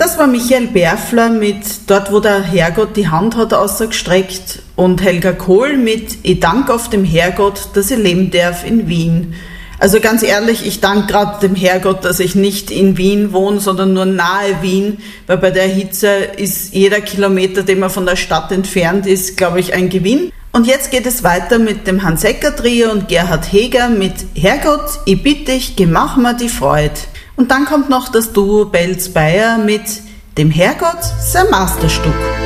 Das war Michael Berfler mit Dort, wo der Herrgott die Hand hat ausgestreckt und Helga Kohl mit Ich dank auf dem Herrgott, dass ich leben darf in Wien. Also ganz ehrlich, ich danke gerade dem Herrgott, dass ich nicht in Wien wohne, sondern nur nahe Wien, weil bei der Hitze ist jeder Kilometer, den man von der Stadt entfernt ist, glaube ich, ein Gewinn. Und jetzt geht es weiter mit dem Hans-Ecker-Trio und Gerhard Heger mit Herrgott, ich bitte dich, gemach mir die Freud. Und dann kommt noch das Duo Belz-Beyer mit dem Herrgott sein Masterstück.